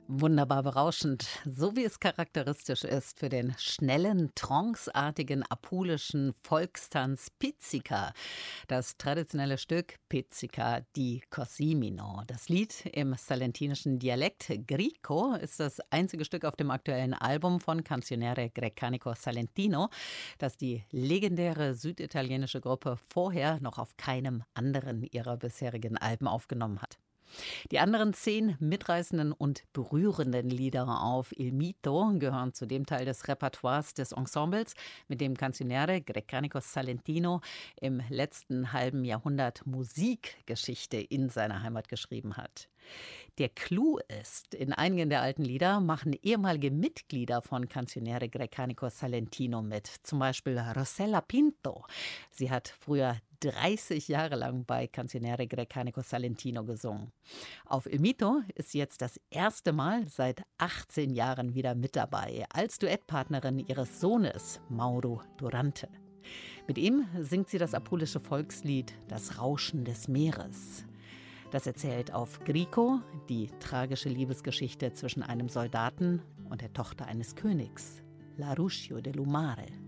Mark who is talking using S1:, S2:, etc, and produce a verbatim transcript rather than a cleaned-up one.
S1: Wunderbar berauschend, so wie es charakteristisch ist für den schnellen, tranceartigen apulischen Volkstanz Pizzica. Das traditionelle Stück Pizzica di Cosimino. Das Lied im salentinischen Dialekt Grico ist das einzige Stück auf dem aktuellen Album von Canzoniere Grecanico Salentino, das die legendäre süditalienische Gruppe vorher noch auf keinem anderen ihrer bisherigen Alben aufgenommen hat. Die anderen zehn mitreißenden und berührenden Lieder auf Il Mito gehören zu dem Teil des Repertoires des Ensembles, mit dem Canzoniere Grecanico Salentino im letzten halben Jahrhundert Musikgeschichte in seiner Heimat geschrieben hat. Der Clou ist, in einigen der alten Lieder machen ehemalige Mitglieder von Canzoniere Grecanico Salentino mit, zum Beispiel Rossella Pinto. Sie hat früher dreißig Jahre lang bei Canzoniere Grecanico Salentino gesungen. Auf Il Mito ist sie jetzt das erste Mal seit achtzehn Jahren wieder mit dabei, als Duettpartnerin ihres Sohnes Mauro Durante. Mit ihm singt sie das apulische Volkslied Das Rauschen des Meeres. Das erzählt auf Grico die tragische Liebesgeschichte zwischen einem Soldaten und der Tochter eines Königs, La Ruscio del Mare.